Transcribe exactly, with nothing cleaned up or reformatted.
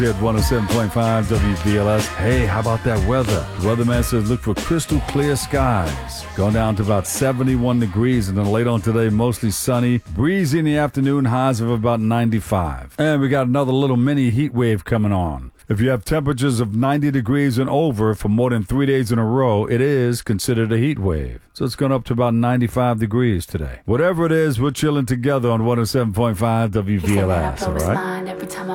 At one oh seven point five W V L S. Hey, how about that weather? The weatherman says look for crystal clear skies. Going down to about seventy-one degrees, and then later on today, mostly sunny. Breezy in the afternoon, highs of about ninety-five. And we got another little mini heat wave coming on. If you have temperatures of ninety degrees and over for more than three days in a row, it is considered a heat wave. So it's gone up to about ninety-five degrees today. Whatever it is, we're chilling together on one oh seven point five W V L S, all right?